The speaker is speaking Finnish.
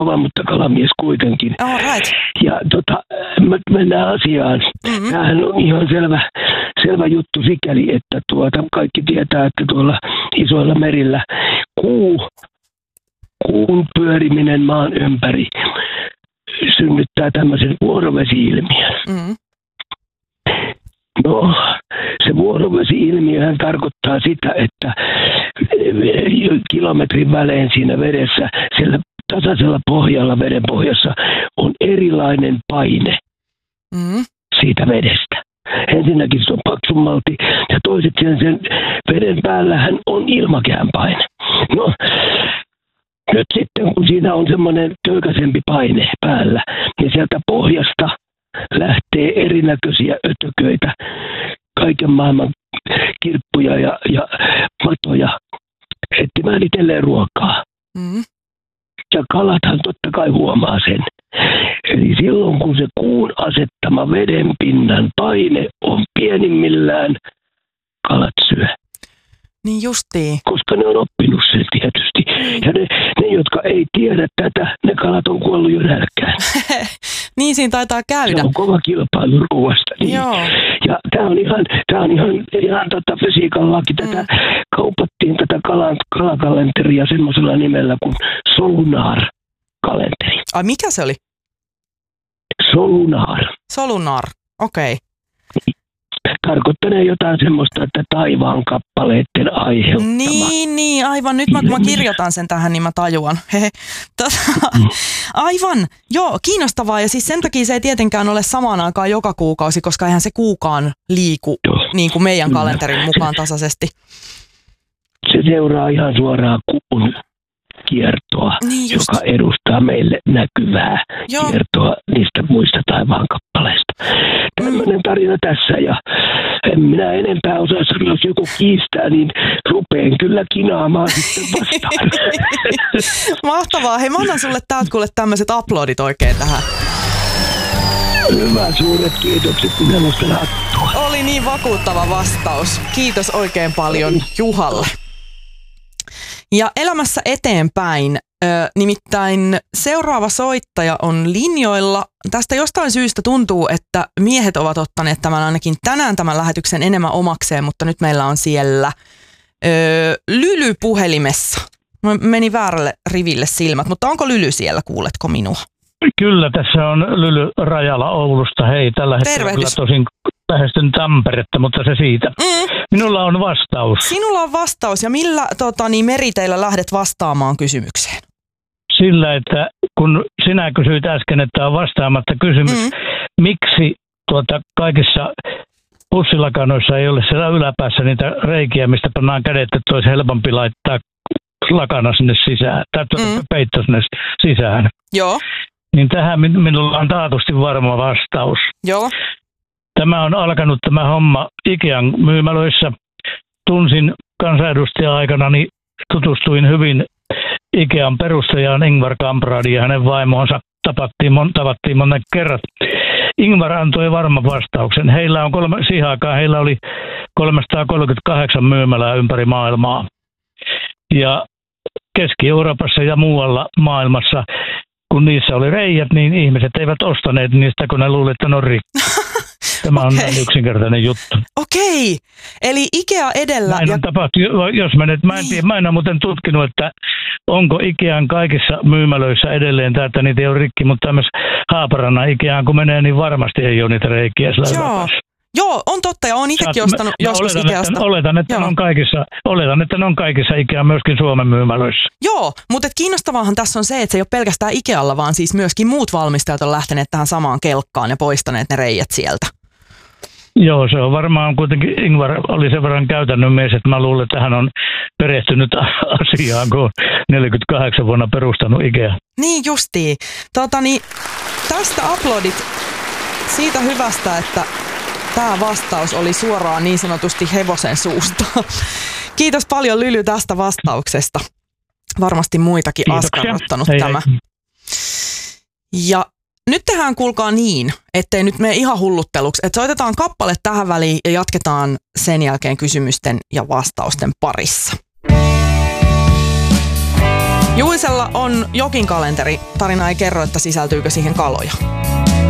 kova, mutta kalamies kuitenkin. All right. Ja mennään asiaan. Tämähän on ihan selvä juttu sikäli, että kaikki tietää, että tuolla isoilla merillä kuun pyöriminen maan ympäri synnyttää tämmöisen vuorovesi-ilmiön. No, se vuorovesi-ilmiöhän tarkoittaa sitä, että kilometrin välein siinä vedessä, siellä tasaisella pohjalla, veden pohjassa, on erilainen paine siitä vedestä. Ensinnäkin se on paksummalti ja toiseksi sen veden päällähän on ilmakehän paine. No, nyt sitten kun siinä on semmoinen töykäisempi paine päällä, niin sieltä pohjasta lähtee erinäköisiä ötököitä, kaiken maailman kirppuja ja matoja etsimään itselleen ruokaa. Ja kalathan totta kai huomaa sen. Eli silloin kun se kuun asettama vedenpinnan paine on pienimmillään, kalat syö. Niin justiin. Koska ne on oppinut sen tietysti. Ja ne, jotka ei tiedä tätä, ne kalat on kuollut jo nälkään. Niin siinä taitaa käydä. Se on kova kilpailu ruoasta. Niin. Joo. Ja tämä on ihan fysiikan laki. Tätä kaupattiin tätä kalakalenteria semmoisella nimellä kuin Solunar-kalenteri. Ai mikä se oli? Solunar, okei. Tarkoittanee jotain semmoista, että taivaan kappaleiden aiheuttama. Niin, aivan. Nyt kun mä kirjoitan sen tähän, niin mä tajuan. Aivan, joo, kiinnostavaa. Ja siis sen takia se ei tietenkään ole samaan aikaan joka kuukausi, koska eihän se kuukaan liiku niin kuin meidän kalenterin mukaan tasaisesti. Se seuraa ihan suoraan kuun kiertoa, niin joka edustaa meille näkyvää kiertoa niistä muista taivaan kappaleista. Tämmöinen tarina tässä, ja en minä enempää osaa sanoa, jos joku kiistää, niin rupeen kyllä kinaamaan sitten vastaan. Mahtavaa. Hei, mä annan sulle täältä kuule tämmöiset uploadit oikein tähän. Hyvä, suuret kiitokset, minä nostan hattua. Oli niin vakuuttava vastaus. Kiitos oikein paljon Juhalle. Ja elämässä eteenpäin, nimittäin seuraava soittaja on linjoilla. Tästä jostain syystä tuntuu, että miehet ovat ottaneet tämän ainakin tänään tämän lähetyksen enemmän omakseen, mutta nyt meillä on siellä Lyly puhelimessa. Meni väärälle riville silmät, mutta onko Lyly siellä, kuuletko minua? Kyllä, tässä on Lyly Rajala Oulusta. Hei, tällä hetkellä kyllä tosin lähestyn Tamperetta, mutta se siitä. Minulla on vastaus. Sinulla on vastaus, ja millä meriteillä lähdet vastaamaan kysymykseen? Sillä, että kun sinä kysyit äsken, että on vastaamatta kysymys, miksi kaikissa pussilakanoissa ei ole siellä yläpäässä niitä reikiä, mistä pannaan kädet, että olisi helpompi laittaa lakana sinne sisään, tai peitto sinne sisään. Joo. Niin tähän minulla on taatusti varma vastaus. Joo. Tämä on alkanut tämä homma Ikean myymälöissä. Tunsin kansanedustaja-aikana, niin tutustuin hyvin Ikean perustajaan Ingvar Kampradiin ja hänen vaimoonsa. Tavattiin monen kerrat. Ingvar antoi varman vastauksen. Siihen aikaan heillä oli 338 myymälää ympäri maailmaa. Ja Keski-Euroopassa ja muualla maailmassa, kun niissä oli reijät, niin ihmiset eivät ostaneet niistä, kun ne luulivat, että ne on rikki. Tämä on näin yksinkertainen juttu. Okei, eli Ikea edellä. Näin on tapahtunut, jos mä en ole muuten tutkinut, että onko Ikean kaikissa myymälöissä edelleen että niitä ei ole rikki, mutta tämmöisessä Haaparannan Ikeaan kun menee, niin varmasti ei ole niitä reikiä sillä yläpäässä. Joo, on totta, ja olen itsekin ostanut joskus Ikeasta. Oletan, että ne on kaikissa Ikea myöskin Suomen myymälöissä. Joo, mutta kiinnostavaahan tässä on se, että se ei ole pelkästään Ikealla, vaan siis myöskin muut valmistajat on lähteneet tähän samaan kelkkaan ja poistaneet ne reijät sieltä. Joo, se on varmaan kuitenkin, Ingvar oli sen verran käytännön mies, että mä luulen, että hän on perehtynyt asiaan, kun on 48 vuonna perustanut Ikea. Niin justiin. Tästä uploadit siitä hyvästä, että tämä vastaus oli suoraan niin sanotusti hevosen suusta. Kiitos paljon Lyly tästä vastauksesta. Varmasti muitakin askarruttanut tämä. Ja nyt tehdään kuulkaa niin, ettei nyt mene ihan hullutteluksi, että soitetaan kappale tähän väliin ja jatketaan sen jälkeen kysymysten ja vastausten parissa. Juisella on jokin kalenteri. Tarina ei kerro, että sisältyykö siihen kaloja.